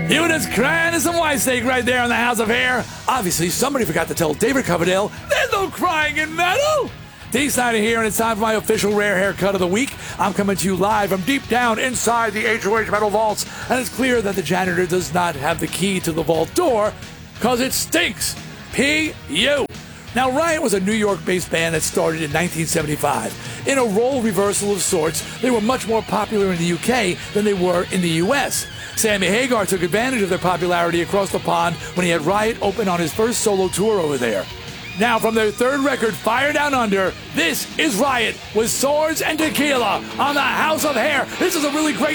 Units crying and some white steak right there in the House of Hair. Obviously, somebody forgot to tell David Coverdale there's no crying in metal. D. Snyder here, and it's time for my official rare haircut of the week. I'm coming to you live from deep down inside the HOH Metal Vaults, and it's clear that the janitor does not have the key to the vault door, because it stinks. P.U. Now, Riot was a New York-based band that started in 1975. In a role reversal of sorts, they were much more popular in the UK than they were in the US. Sammy Hagar took advantage of their popularity across the pond when he had Riot open on his first solo tour over there. Now, from their third record, Fire Down Under, this is Riot with Swords and Tequila on the House of Hair. This is a really great